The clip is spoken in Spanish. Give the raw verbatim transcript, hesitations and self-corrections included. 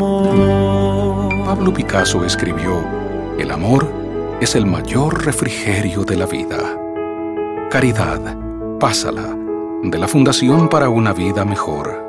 amor. Pablo Picasso escribió: el amor es el mayor refrigerio de la vida. Caridad, pásala, de la Fundación para una Vida Mejor.